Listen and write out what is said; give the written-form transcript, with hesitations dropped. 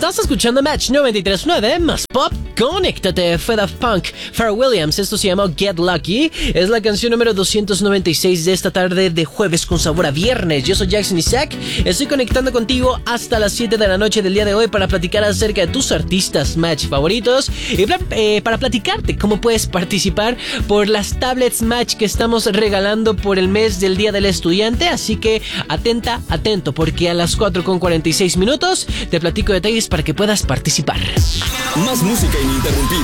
Estás escuchando Match 93.9 más pop. Conéctate, fue Daft Punk, Pharrell Williams. Esto se llama Get Lucky. Es la canción número 296 de esta tarde de jueves con sabor a viernes. Yo soy Jackson Isaac. Estoy conectando contigo hasta las 7 de la noche del día de hoy para platicar acerca de tus artistas Match favoritos y para platicarte cómo puedes participar por las tablets Match que estamos regalando por el mes del Día del Estudiante. Así que atento, porque a las 4:46 minutos te platico detalles para que puedas participar. Más música ininterrumpida.